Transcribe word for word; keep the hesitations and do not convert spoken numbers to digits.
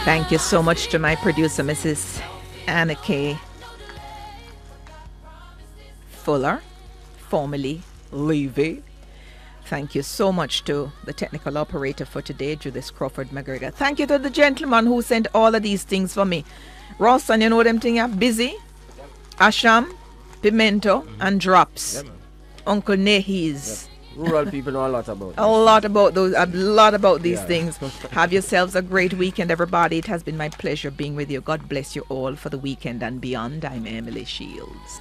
Thank you so much to my producer, Missus Anna K. Fuller, formerly Levy. Thank you so much to the technical operator for today, Judith Crawford McGregor. Thank you to the gentleman who sent all of these things for me. Rosson, you know them things are busy. Asham, pimento, mm-hmm. and drops. Yeah, Uncle Nehis. Yep. Rural people know a lot about A lot about those, a lot about these yeah. things. Have yourselves a great weekend, everybody. It has been my pleasure being with you. God bless you all for the weekend and beyond. I'm Emily Shields.